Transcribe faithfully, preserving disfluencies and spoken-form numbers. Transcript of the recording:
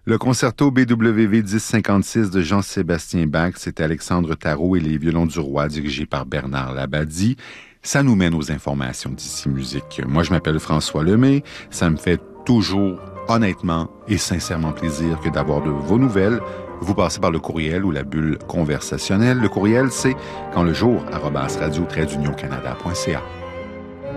Le concerto B W V dix cinquante-six de Jean-Sébastien Bach, c'était Alexandre Tarot et les violons du roi, dirigé par Bernard Labadie. Ça nous mène aux informations d'Ici Musique. Moi, je m'appelle François Lemay. Ça me fait toujours, honnêtement et sincèrement plaisir que d'avoir de vos nouvelles. Vous passez par le courriel ou la bulle conversationnelle. Le courriel, c'est quand le jour, arobase radio-canada point c a.